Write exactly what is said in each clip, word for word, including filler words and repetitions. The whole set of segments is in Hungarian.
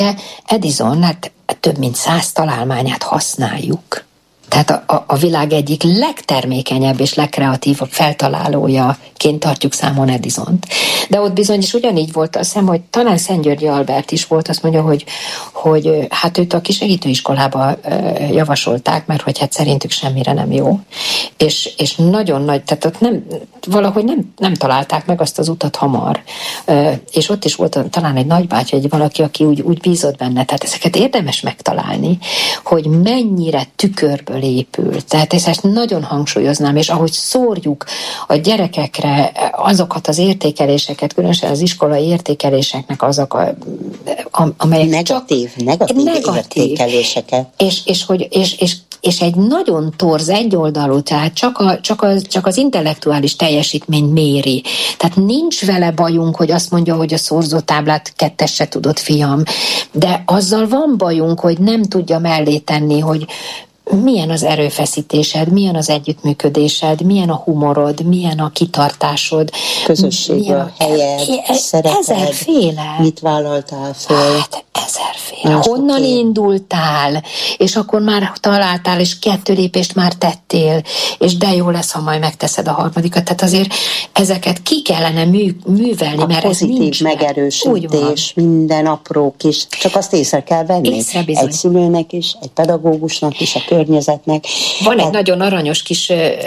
Edison, hát több mint száz találmányát használjuk. Tehát a, a, a világ egyik legtermékenyebb és legkreatívabb feltalálójaként tartjuk számon Edisont. De ott bizony is ugyanígy volt, azt hiszem, hogy talán Szentgyörgyi Albert is volt, azt mondja, hogy, hogy hát őt a kisegítőiskolába javasolták, mert hogy hát szerintük semmire nem jó. És, és nagyon nagy, tehát ott nem, valahogy nem, nem találták meg azt az utat hamar. És ott is volt talán egy nagybátyja, egy valaki, aki úgy, úgy bízott benne. Tehát ezeket érdemes megtalálni, hogy mennyire tükörből épül. Tehát ezt nagyon hangsúlyoznám, és ahogy szórjuk a gyerekekre azokat az értékeléseket, különösen az iskolai értékeléseknek azok, a, amelyek negatív, csak negatív, negatív értékeléseket. És, és, hogy, és, és, és egy nagyon torz, egyoldalú, tehát csak, a, csak, az, csak az intellektuális teljesítmény méri. Tehát nincs vele bajunk, hogy azt mondja, hogy a szorzótáblát kettes se tudott, fiam, de azzal van bajunk, hogy nem tudja mellé tenni, hogy milyen az erőfeszítésed, milyen az együttműködésed, milyen a humorod, milyen a kitartásod. Közösségben, a helyed, e- szereped, ezerféle. Mit vállaltál föl? Hát ezerféle. Honnan indultál, és akkor már találtál, és kettő lépést már tettél, és de jó lesz, ha majd megteszed a harmadikat. Tehát azért ezeket ki kellene mű, művelni, a mert ez nincs. megerősítés, minden apró kis, csak azt észre kell venni. Észre egy szülőnek is, egy pedagógusnak is, a környezetnek. Van egy hát, nagyon aranyos kis,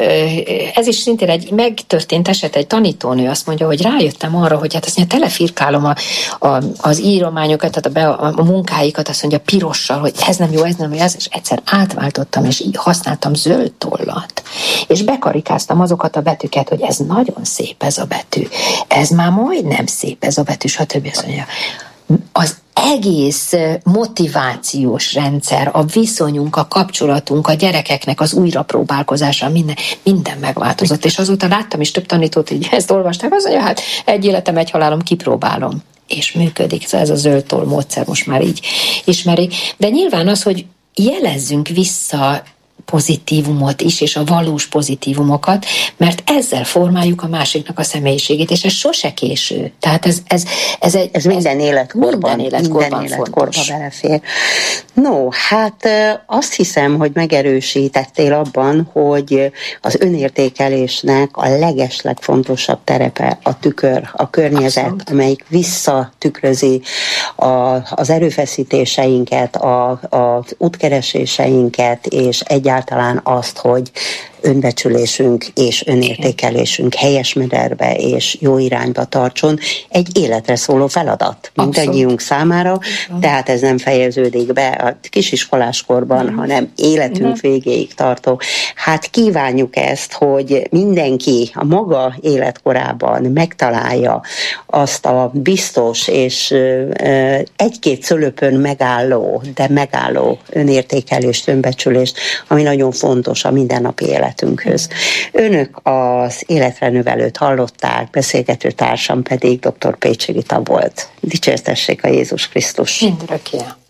ez is szintén egy megtörtént eset, egy tanítónő azt mondja, hogy rájöttem arra, hogy hát azt mondja, telefirkálom a, a, az írományokat, tehát a, be, a, a munkáikat, azt mondja pirossal, hogy ez nem jó, ez nem jó, ez, és egyszer átváltottam, és így használtam zöld tollat, és bekarikáztam azokat a betűket, hogy ez nagyon szép ez a betű, ez már majdnem szép ez a betű, stb. Azt mondja, az egész motivációs rendszer, a viszonyunk, a kapcsolatunk, a gyerekeknek az újrapróbálkozása, minden, minden megváltozott. És azóta láttam is több tanítót, hogy ezt olvasták, az mondja, hát egy életem, egy halálom, kipróbálom. És működik. Ez a zöld toll módszer most már így ismerik. De nyilván az, hogy jelezzünk vissza pozitívumot is, és a valós pozitívumokat, mert ezzel formáljuk a másiknak a személyiségét, és ez sose késő. Tehát ez, ez, ez, egy, ez minden életkorban, minden életkorban, minden életkorban belefér. No, hát azt hiszem, hogy megerősítettél abban, hogy az önértékelésnek a legeslegfontosabb terepe a tükör, a környezet, abszolút, amelyik visszatükrözi a, az erőfeszítéseinket, a, az útkereséseinket, és egyáltalán egyáltalán azt, hogy önbecsülésünk és önértékelésünk helyes mederbe és jó irányba tartson, egy életre szóló feladat mindannyiunk számára, tehát ez nem fejeződik be a kisiskoláskorban, mm. hanem életünk mm. végéig tartó. Hát kívánjuk ezt, hogy mindenki a maga életkorában megtalálja azt a biztos és egy-két szölöpön megálló, de megálló önértékelést, önbecsülést, ami nagyon fontos a mindennapi életünkhöz. Önök az Életre Növelőt hallották, beszélgető társam pedig dr. Pécsy Rita volt. Dicsértessék a Jézus Krisztus! Mindörökké!